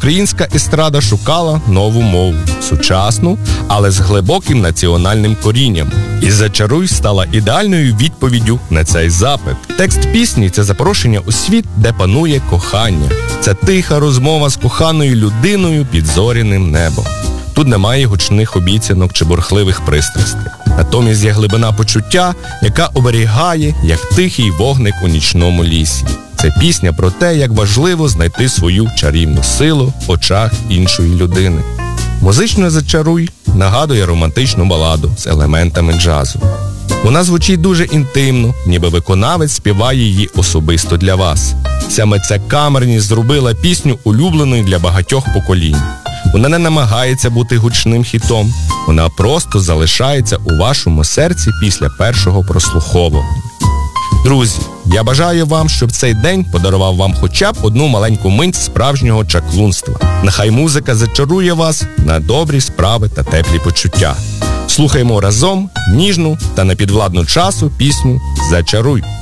українська естрада шукала нову мову, сучасну, але з глибоким національним корінням. І «Зачаруй» стала ідеальною відповіддю на цей запит. Текст пісні – це запрошення у світ, де панує кохання. Це тиха розмова з коханою людиною під зоряним небом. Тут немає гучних обіцянок чи бурхливих пристрастей. Натомість є глибина почуття, яка оберігає, як тихий вогник у нічному лісі. Це пісня про те, як важливо знайти свою чарівну силу в очах іншої людини. Музично «Зачаруй» нагадує романтичну баладу з елементами джазу. Вона звучить дуже інтимно, ніби виконавець співає її особисто для вас. Саме ця камерність зробила пісню улюбленою для багатьох поколінь. Вона не намагається бути гучним хітом, вона просто залишається у вашому серці після першого прослуховування. Друзі, я бажаю вам, щоб цей день подарував вам хоча б одну маленьку мить справжнього чаклунства. Нехай музика зачарує вас на добрі справи та теплі почуття. Слухаймо разом ніжну та непідвладну часу пісню «Зачаруй».